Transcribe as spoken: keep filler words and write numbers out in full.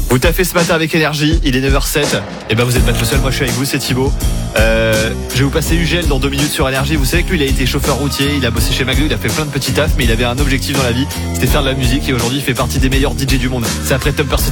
Vous taffez ce matin avec énergie, il est neuf heures sept. Et ben vous êtes pas tout seul, moi je suis avec vous, c'est Thibaut. Euh, je vais vous passer Ugel dans deux minutes sur énergie. Vous savez que lui il a été chauffeur routier, il a bossé chez McDo, il a fait plein de petits tafs, mais il avait un objectif dans la vie, c'était faire de la musique et aujourd'hui il fait partie des meilleurs D J du monde. C'est après Top Pursuit.